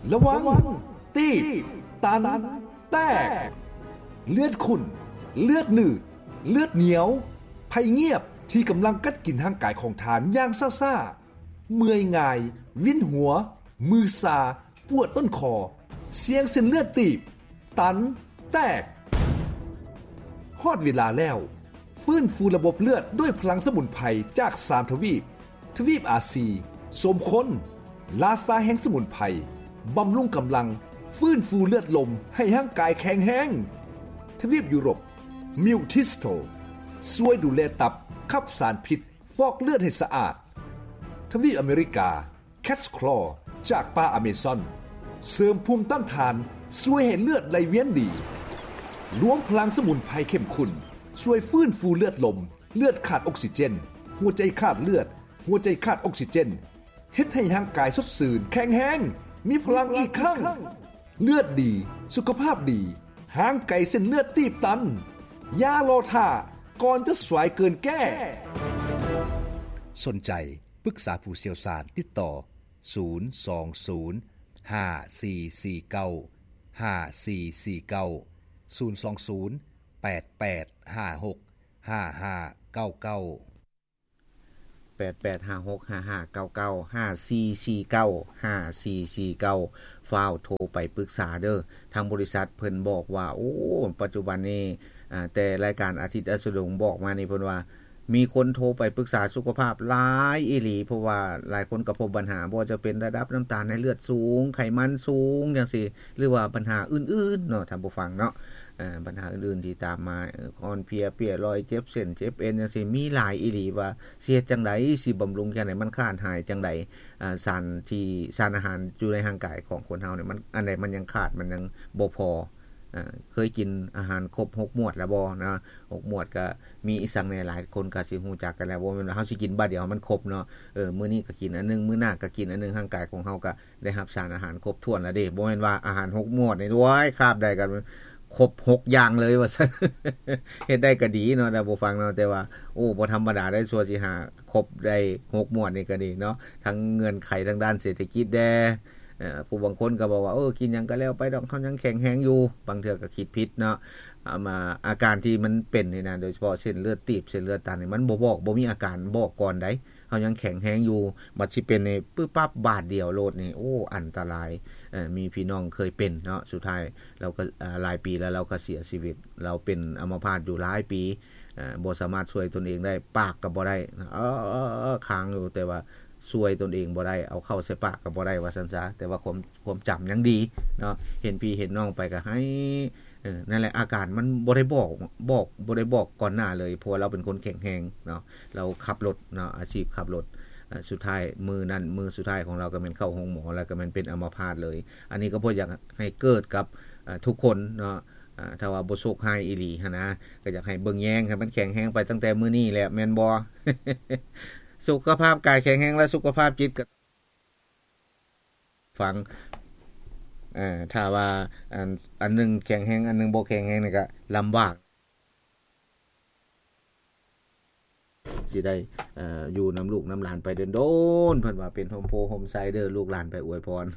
ระวังตีบตันแตกเลือดขุ่นเลือดหนืดเลือดเหนียวภัยเงียบที่กำลังกัดกินร่างกายของทานอย่างซ่าๆเมื่อยง่ายวินหัวมือซาปวดต้นคอเสียงเส้นเลือดตีบตันแตกฮอดเวลาแล้วฟื้นฟูระบบเลือดด้วยพลังสมุนไพรจาก3ทวีปอาซีสมคนลาซาแห่งสมุนไพรบำรุงกำลังฟื้นฟูเลือดลมให้ร่างกายแข็งแรงทวีปยุโรปมิวทิสโตช่วยดูแลตับขับสารพิษฟอกเลือดให้สะอาดทวีปอเมริกาแคทคลอจากป่าอเมซอนเสริมภูมิต้านทานช่วยให้เลือดไหลเวียนดีรวมพลังสมุนไพรเข้มข้นช่วยฟื้นฟูเลือดลมเลือดขาดออกซิเจนหัวใจขาดเลือดหัวใจขาดออกซิเจนเฮ็ดให้ร่างกายสดชื่นแข็งแรงมีพลังอีกครั้งเลือดดีสุขภาพดีห่างไกลเส้นเลือดตีบตันอย่ารอท่าก่อนจะสวยเกินแก้สนใจปรึกษาผู้เชี่ยวชาญติดต่อฟ้าวโทรไปปรึกษาเด้อทางบริษัทเพิ่นบอกว่าโอ้ปัจจุบันนี้แต่รายการอาทิตย์อสดงบอกมานี่เพิ่นว่ามีคนโทรไปปรึกษาสุขภาพหลายอีหลีเพราะว่าหลายคนก็พบปัญหาบ่ว่าจะเป็นระดับน้ำตาลในเลือดสูงไขมันสูงจังซี่หรือว่าปัญหาอื่นๆเนาะท่านผู้ฟังเนาะปัญหาอื่นๆที่ตามมาอ่อนเพลียเปียรอยเจ็บเส้นเจ็บเอ็นจังซี่มีหลายอีหลีว่าเสียจังได๋สิบำรุงจังได๋มันขาดหายจังได๋สารอาหารอยู่ในร่างกายของคนเฮาเนี่ยมันอันใดมันยังขาดมันยังบ่พอเคยกินอาหารครบ6หมวดแล้วบ่นะ6หมวดก็มีอีสังในหลายคนก็สิฮู้จักกันแล้วว่ามันเฮาสิกินบัดเดียวมันครบเนาะมื้อนี้ก็กินอันนึงมื้อหน้าก็กินอันนึงร่างกายของเฮาก็ได้รับสารอาหารครบถ้วนแล้วเด้บ่แม่นว่าอาหาร6หมวดนี่โอ้ยคาบได้กันครบ6อย่างเลยว่าซั่น เฮ็ดได้ก็ดีเนาะแต่บ่ฟังเนาะแต่ว่าโอ้บ่ธรรมดาได้ชั่วสิหาครบได้6หมวดนี่ก็ดีเนาะทั้งเงื่อนไขทางด้านเศรษฐกิจแดผู้บางคนก็บอกว่ากินหยังก็แล้วไปดอกเฮายังแข็งแรงอยู่บางเทื่อก็คิดผิดเนาะมาอาการที่มันเป็นนี่นะโดยเฉพาะเส้นเลือดตีบเส้นเลือดตันนี่มันบ่มีอาการบอกก่อนได้เฮายังแข็งแรงอยู่บัดสิเป็นนี่ปึ๊บปั๊บบาดเดียวโลดนี่โอ้อันตรายมีพี่น้องเคยเป็นเนาะสุดท้ายเราก็หลายปีแล้วเราก็เสียชีวิตเราเป็นอัมพาตอยู่หลายปีบ่สามารถช่วยตนเองได้ปากก็บ่ได้ค้างอยู่แต่ว่าช่วยตนเองบ่ได้เอาเข้าใส่ปากก็บ่ได้ว่าซั่นซะแต่ว่าความจำยังดีเนาะเห็นพี่เห็นน้องไปก็ให้นั่นแหละอาการมันบ่ได้บอกก่อนหน้าเลยเพราะเราเป็นคนแข็งแรงเนาะเราขับรถเนาะอาชีพขับรถสุดท้ายมือสุดท้ายของเราก็แม่นเข้าห้องหมอแล้วก็มันเป็นอัมพาตเลยอันนี้ก็บ่อยากให้เกิดกับทุกคนเนาะถ้าว่าบ่โชคร้ายอีหลีหั่นนะก็อยากให้เบิ่งแยงให้มันแข็งแรงไปตั้งแต่มื้อนี้แหละแม่นบ่ สุขภาพกายแข็งแรงและสุขภาพจิตก็ฟังถ้าว่าอันนึงแข็งแรงอันนึงบ่แข็งแรงนี่ก็ลำบากสิได้อยู่นำลูกนำหลานไปโดนๆเพิ่นว่าเป็นโฮมโพโฮมไซเดอร์ลูกหลานไปอวยพร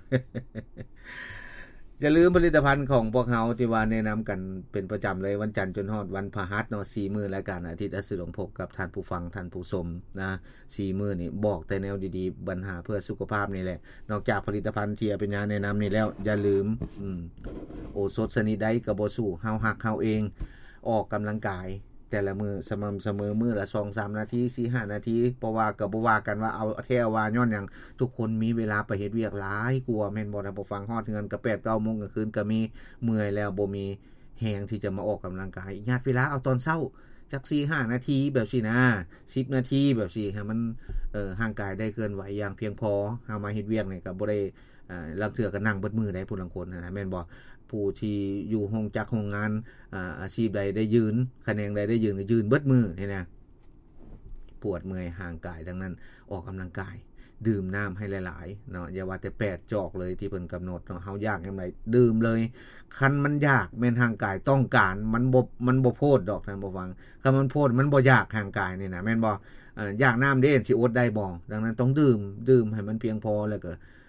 อย่าลืมผลิตภัณฑ์ของพวกเฮาที่ว่าแนะนํากันเป็นประจําเลยวันจันทร์จนฮอดวันพฤหัสเนาะ4มื้อรายการอาทิตย์อสดงพบกับท่านผู้ฟังท่านผู้ชมนะ4มื้อนี่บอกแต่แนวดีๆปัญหาเพื่อสุขภาพนี่แหละนอกจากผลิตภัณฑ์ที่เป็นยาแนะนํานี่แล้วอย่าลืมโอสถชนิดใดก็บ่สู้เฮาฮักเฮาเองออกกําลังกายแต่ละมื้อสม่ำเสมอมื้อละ 2-3 นาที 4-5 นาทีเพราะว่าก็บ่ว่ากันว่าเอาแท้ว่าย้อนหยังทุกคนมีเวลาไปเฮ็ดเวียกหลายกว่าแม่นบ่ถ้าบ่ฟังฮอดเฮือนก็ 8-9 โมงกลางคืนก็มีเมื่อยแล้วบ่มีแรงที่จะมาออกกําลังกายญาติเวลาเอาตอนเช้าจัก 4-5 นาทีแบบซี่นะ10 นาทีแบบซี่ให้มันร่างกายได้เคลื่อนไหวอย่างเพียงพอเฮามาเฮ็ดเวียกนี่ก็บ่ได้ลังเทื่อก็นั่งเบิดมื้อได้ผู้ลางคนนะแม่นบ่ผู้ที่อยู่โรงจักรโรงงานอาชีพใดได้ยืนแขนงใดได้ยืนก็ยืนเบิดมือนี่นะปวดเมื่อยห่างกายดังนั้นออกกําลังกายดื่มน้ำให้หลายๆเนาะอย่าว่าแต่8จอกเลยที่เพิ่นกําหนดเนาะเฮาอยากยามใดดื่มเลยคันมันอยากแม่นร่างกายต้องการมันบ่โพดดอกท่านบ่ฟังคันมันโพดมันบ่อยากร่างกายนี่นะแม่นบ่อยากน้ำเด้สิอดได้บ่ดังนั้นต้องดื่มให้มันเพียงพอแล้วก็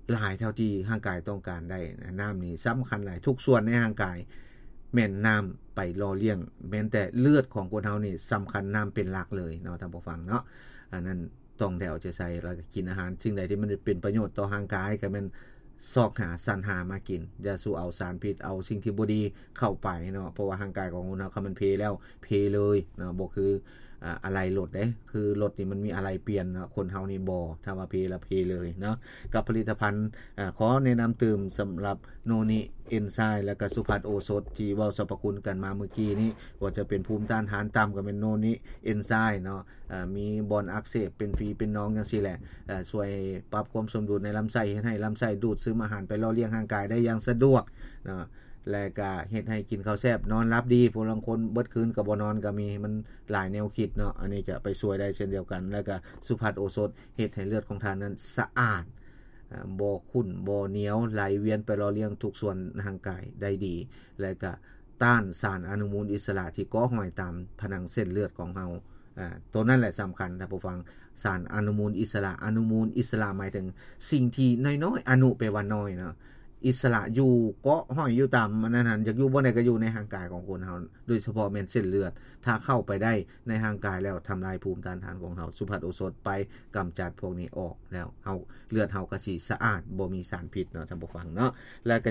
หลายเท่าที่ร่างกายต้องการได้น้ำนี่สำคัญหลายทุกส่วนในร่างกายแม่นน้ำไปหล่อเลี้ยงแม้แต่เลือดของคนเฮานี่สำคัญน้ำเป็นหลักเลยเนาะท่านผู้ฟังเนาะอันนั้นต้องได้เอาใจใส่แล้วก็กินอาหารสิ่งใดที่มันเป็นประโยชน์ต่อร่างกายก็แม่นซอกหาสรรหามากินอย่าสู้เอาสารพิษเอาสิ่งที่บ่ดีเข้าไปเนาะเพราะว่าร่างกายของคนเฮาคันมันเพแล้วเพเลยเนาะบ่คืออะไรรถเด้คือรถนี่มันมีอะไรเปลี่ยนเนาะคนเฮานี่บ่ถ้าว่าเพละเพเลยเนาะกับผลิตภัณฑ์ขอแนะนําตื่มสําหรับโนนิเอนไซม์และก็สุภัทรโอสถที่เว้าสรรพคุณกันมาเมื่อกี้นี้ว่าจะเป็นภูมิต้านทานต่ําก็เป็นโนนิเอนไซม์เนาะมีบอนอักเสบเป็นฝีเป็นน้องจังซี่แหละช่วยปรับความสมดุลในลำไส้เฮ็ดให้ลำไส้ดูดซึมอาหารไปหล่อเลี้ยงร่างกายได้อย่างสะดวกเนาะและก็เฮ็ดให้กินข้าวแซ่บนอนหลับดีผู้ลางคนเบิดคืนก็บ่นอนก็มีมันหลายแนวคิดเนาะอันนี้จะไปช่วยได้เช่นเดียวกันแล้วก็สุภัทรโอสถเฮ็ดให้เลือดของท่านนั้นสะอาดบ่ขุ่นบ่เหนียวไหลเวียนไปหล่อเลี้ยงทุกส่วนร่างกายได้ดีและก็ต้านสารอนุมูลอิสระที่ก่อห้อยตามผนังเส้นเลือดของเฮาตัวนั้นแหละสําคัญท่านผู้ฟังสารอนุมูลอิสระอนุมูลอิสระหมายถึงสิ่งที่น้อยๆอนุแปลว่าน้อยเนาะอิสระอยู่เกาะห้อยอยู่ตามอันนั้นอยากอยู่บ่ได้ก็อยู่ในร่างกายของคนเฮาโดยเฉพาะแม่นเส้นเลือดถ้าเข้าไปได้ในร่างกายแล้วทําลายภูมิต้านทานของเฮาสุภัทรโอสถไปกําจัดพวกนี้ออกแล้วเฮาเลือดเฮาก็สิสะอาดบ่มีสารพิษเนาะท่านผู้ฟังเนาะและ